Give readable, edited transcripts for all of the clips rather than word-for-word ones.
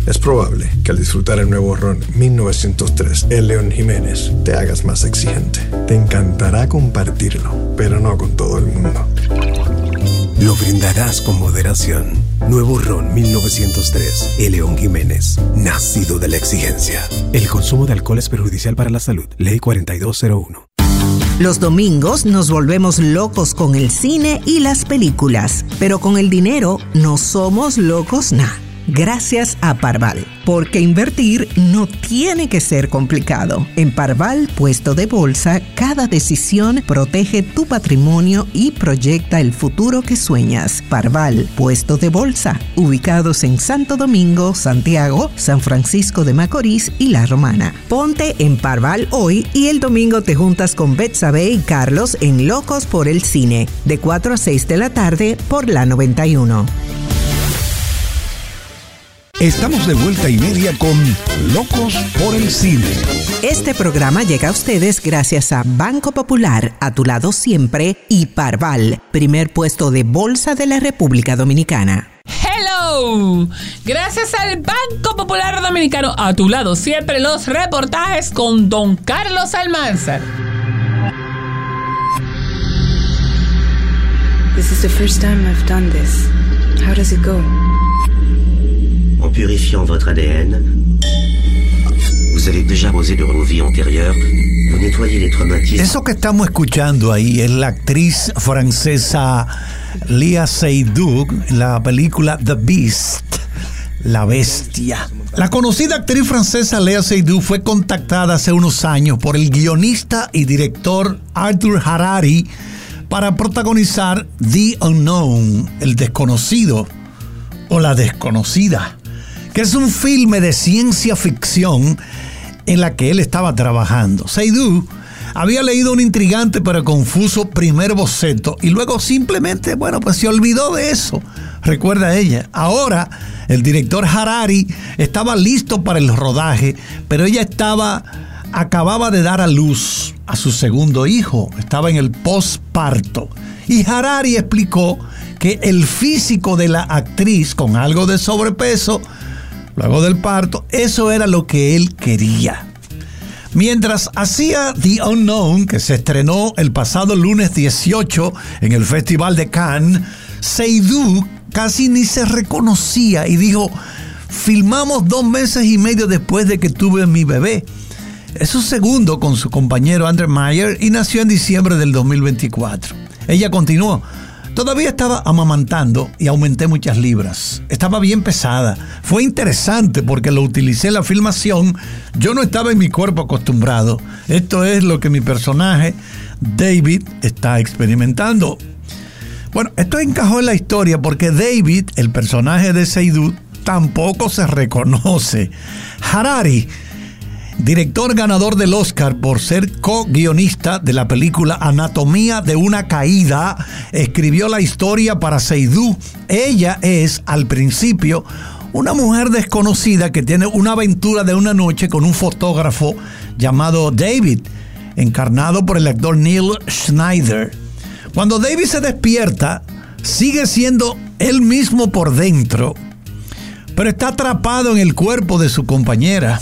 Es probable que al disfrutar el nuevo ron 1903, el León Jiménez, te hagas más exigente. Te encantará compartirlo, pero no con todo el mundo. Lo brindarás con moderación. Nuevo ron 1903, el León Jiménez, nacido de la exigencia. El consumo de alcohol es perjudicial para la salud. Ley 4201. Los domingos nos volvemos locos con el cine y las películas, pero con el dinero no somos locos gracias a Parval, porque invertir no tiene que ser complicado. En Parval, puesto de bolsa, cada decisión protege tu patrimonio y proyecta el futuro que sueñas. Parval, puesto de bolsa, ubicados en Santo Domingo, Santiago, San Francisco de Macorís y La Romana. Ponte en Parval hoy y el domingo te juntas con Betsabe y Carlos en Locos por el Cine, de 4 a 6 de la tarde por la 91. Estamos de vuelta y media con Locos por el Cine. Este programa llega a ustedes gracias a Banco Popular, a tu lado siempre, y Parval, primer puesto de bolsa de la República Dominicana. ¡Hello! Gracias al Banco Popular Dominicano, a tu lado siempre, los reportajes con Don Carlos Almanzar. This is the first time I've done this. How does it go? En purifiant votre ADN, vous avez déjà posé de vos vies antérieures, vous nettoyez les traumatismes. Eso que estamos escuchando ahí es la actriz francesa Léa Seydoux, la película The Beast, La Bestia. La conocida actriz francesa Léa Seydoux fue contactada hace unos años por el guionista y director Arthur Harari para protagonizar The Unknown, el desconocido o la desconocida, que es un filme de ciencia ficción en la que él estaba trabajando. Seydoux había leído un intrigante pero confuso primer boceto y luego simplemente, se olvidó de eso, recuerda ella. Ahora, el director Harari estaba listo para el rodaje, pero ella acababa de dar a luz a su segundo hijo, estaba en el posparto. Y Harari explicó que el físico de la actriz con algo de sobrepeso luego del parto, eso era lo que él quería. Mientras hacía The Unknown, que se estrenó el pasado lunes 18 en el Festival de Cannes, Seydoux casi ni se reconocía y dijo: filmamos 2 meses y medio después de que tuve mi bebé. Es su segundo con su compañero Andrew Meyer y nació en diciembre del 2024. Ella continuó: todavía estaba amamantando y aumenté muchas libras. Estaba bien pesada. Fue interesante porque lo utilicé en la filmación. Yo no estaba en mi cuerpo acostumbrado. Esto es lo que mi personaje, David, está experimentando. Bueno, esto encajó en la historia porque David, el personaje de Seydoux, tampoco se reconoce. Harari, director ganador del Oscar por ser co-guionista de la película Anatomía de una caída, escribió la historia para Seydoux. Ella es, al principio, una mujer desconocida que tiene una aventura de una noche con un fotógrafo llamado David, encarnado por el actor Neil Schneider. Cuando David se despierta, sigue siendo él mismo por dentro, pero está atrapado en el cuerpo de su compañera.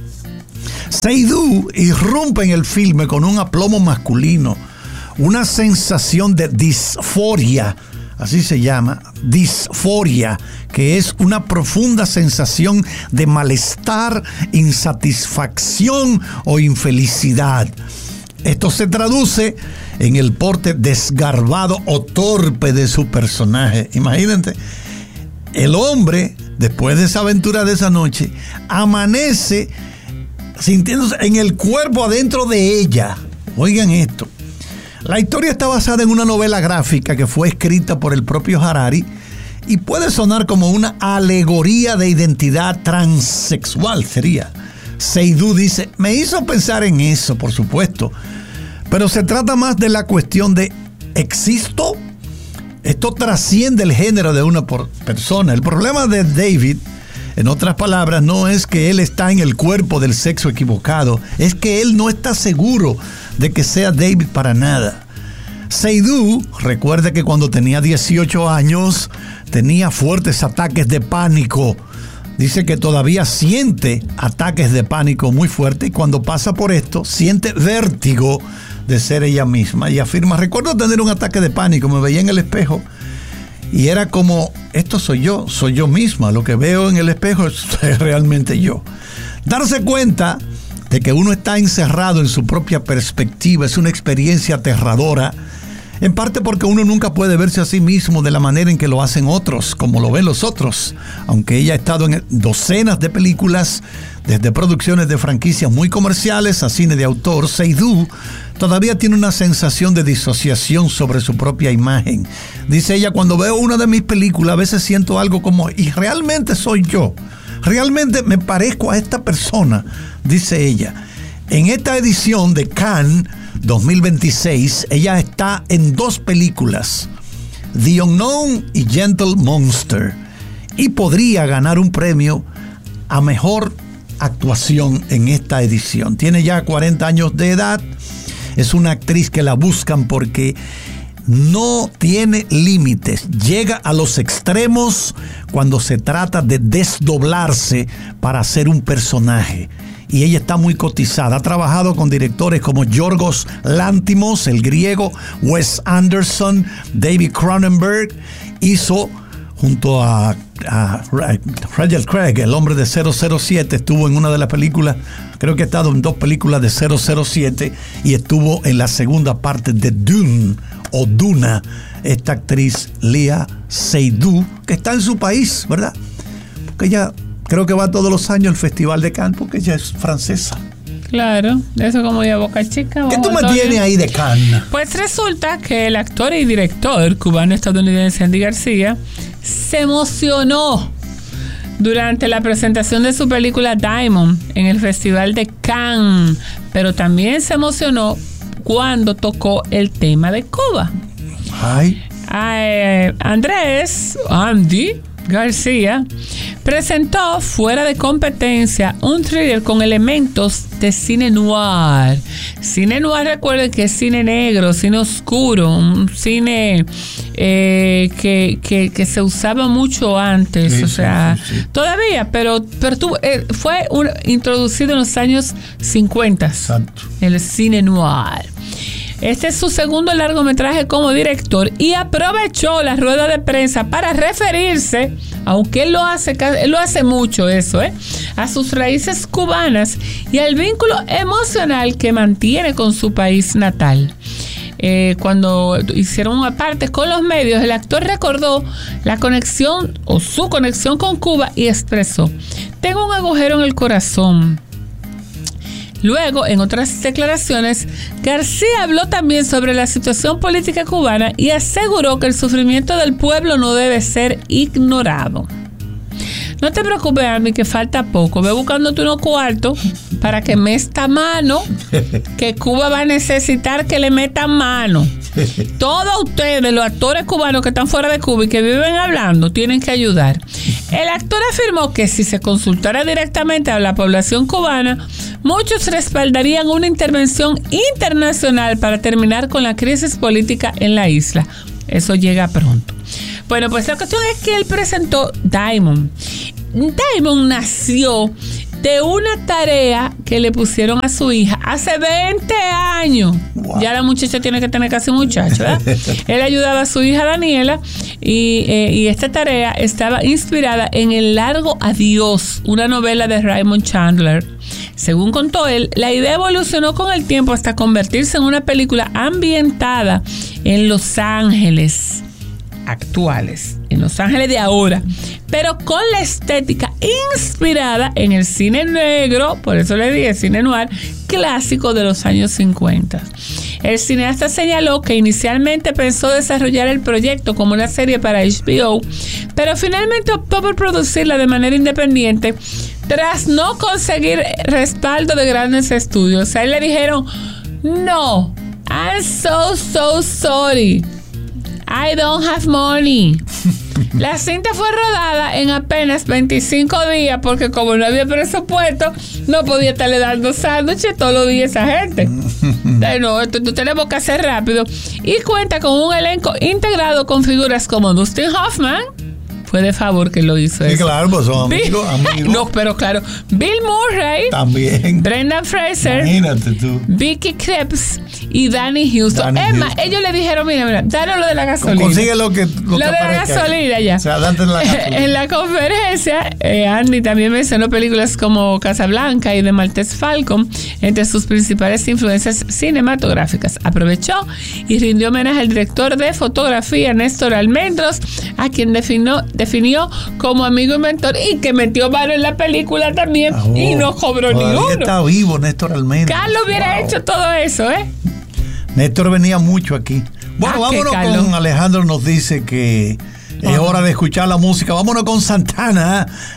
Seydoux irrumpe en el filme con un aplomo masculino, una sensación de disforia, así se llama, disforia, que es una profunda sensación de malestar, insatisfacción o infelicidad. Esto se traduce en el porte desgarbado o torpe de su personaje. Imagínate, el hombre, después de esa aventura de esa noche, amanece sintiéndose en el cuerpo adentro de ella. Oigan esto. La historia está basada en una novela gráfica que fue escrita por el propio Harari y puede sonar como una alegoría de identidad transexual, sería. Seydoux dice: me hizo pensar en eso, por supuesto, pero se trata más de la cuestión de ¿existo? Esto trasciende el género de una persona. El problema de David, en otras palabras, no es que él está en el cuerpo del sexo equivocado, es que él no está seguro de que sea David para nada. Seydoux recuerda que cuando tenía 18 años tenía fuertes ataques de pánico dice que todavía siente ataques de pánico muy fuertes y cuando pasa por esto siente vértigo de ser ella misma. Y afirma: recuerdo tener un ataque de pánico, me veía en el espejo y era como, esto soy yo misma, lo que veo en el espejo es realmente yo. Darse cuenta de que uno está encerrado en su propia perspectiva es una experiencia aterradora, en parte porque uno nunca puede verse a sí mismo de la manera en que lo hacen otros, como lo ven los otros. Aunque ella ha estado en docenas de películas, desde producciones de franquicias muy comerciales a cine de autor, Seydoux todavía tiene una sensación de disociación sobre su propia imagen. Dice ella: cuando veo una de mis películas, a veces siento algo como, ¿y realmente soy yo? ¿Realmente me parezco a esta persona? Dice ella. En esta edición de Cannes 2026, ella está en 2 películas, The Unknown y Gentle Monster, y podría ganar un premio a mejor actuación en esta edición. Tiene ya 40 años de edad, es una actriz que la buscan porque no tiene límites, llega a los extremos cuando se trata de desdoblarse para hacer un personaje. Y ella está muy cotizada. Ha trabajado con directores como Yorgos Lanthimos, el griego, Wes Anderson, David Cronenberg. Hizo junto a Roger Craig, el hombre de 007, estuvo en una de las películas, creo que ha estado en 2 películas de 007 y estuvo en la segunda parte de Dune o Duna, esta actriz Léa Seydoux, que está en su país, ¿verdad? Porque ella creo que va todos los años al Festival de Cannes porque ella es francesa. Claro, eso como de Boca Chica. ¿Qué tú me tienes ahí de Cannes? Pues resulta que el actor y director cubano-estadounidense Andy García se emocionó durante la presentación de su película Diamond en el Festival de Cannes, pero también se emocionó cuando tocó el tema de Cuba. Andy García presentó Fuera de Competencia, un thriller con elementos de cine noir. Cine noir, recuerden que es cine negro, cine oscuro, un cine que se usaba mucho antes, sí, sí. Todavía, pero fue introducido en los años 50. Exacto. El cine noir. Este es su segundo largometraje como director y aprovechó la rueda de prensa para referirse, aunque él lo hace mucho eso, a sus raíces cubanas y al vínculo emocional que mantiene con su país natal. Cuando hicieron una parte con los medios, el actor recordó la conexión o su conexión con Cuba y expresó: tengo un agujero en el corazón. Luego, en otras declaraciones, García habló también sobre la situación política cubana y aseguró que el sufrimiento del pueblo no debe ser ignorado. No te preocupes, Ami, que falta poco. Ve buscándote unos cuartos para que meta mano, que Cuba va a necesitar que le metan mano. Todos ustedes, los actores cubanos que están fuera de Cuba y que viven hablando, tienen que ayudar. El actor afirmó que si se consultara directamente a la población cubana, muchos respaldarían una intervención internacional para terminar con la crisis política en la isla. Eso llega pronto. Bueno, pues la cuestión es que él presentó Diamond. Diamond nació de una tarea que le pusieron a su hija hace 20 años. Wow. Ya la muchacha tiene que tener casi un muchacho, ¿verdad? Él ayudaba a su hija Daniela y esta tarea estaba inspirada en El largo adiós, una novela de Raymond Chandler. Según contó él, la idea evolucionó con el tiempo hasta convertirse en una película ambientada en Los Ángeles actuales, en Los Ángeles de ahora, pero con la estética inspirada en el cine negro, por eso le dije cine noir, clásico de los años 50. El cineasta señaló que inicialmente pensó desarrollar el proyecto como una serie para HBO, pero finalmente optó por producirla de manera independiente tras no conseguir respaldo de grandes estudios. A él le dijeron: no, I'm so sorry, I don't have money. La cinta fue rodada en apenas 25 días porque como no había presupuesto, no podía estarle dando sándwiches todos los días a esa gente. No, esto tenemos que hacer rápido. Y cuenta con un elenco integrado con figuras como Dustin Hoffman, Fue de favor que lo hizo. Sí, eso. claro, pues son amigos. No, pero claro. Bill Murray. También. Brendan Fraser. Imagínate tú. Vicky Krieps y Danny Houston. Ellos le dijeron, mira, danos lo de la gasolina. Consigue lo que lo de la gasolina ya. O sea, date la gasolina. En la conferencia, Andy también mencionó películas como Casablanca y The Maltese Falcon entre sus principales influencias cinematográficas. Aprovechó y rindió homenaje al director de fotografía Néstor Almendros, a quien definió como amigo y mentor, y que metió mano en la película también y no cobró ni uno. Está vivo Néstor Almendros. Carlos hubiera hecho todo eso, ¿eh? Néstor venía mucho aquí. Bueno, vámonos con Alejandro, nos dice que es hora de escuchar la música. Vámonos con Santana.